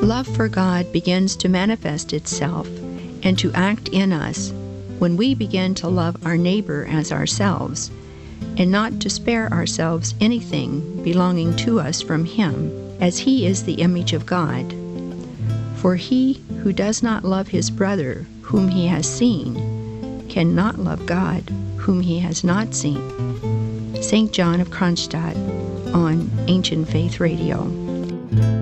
Love for God begins to manifest itself and to act in us when we begin to love our neighbor as ourselves, and not to spare ourselves anything belonging to us from Him, as He is the image of God. For he who does not love his brother whom he has seen cannot love God whom he has not seen. St. John of Kronstadt on Ancient Faith Radio.